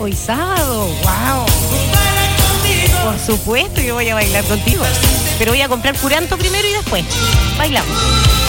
Hoy sábado, wow. Por supuesto que voy a bailar contigo. Pero voy a comprar curanto primero y después bailamos.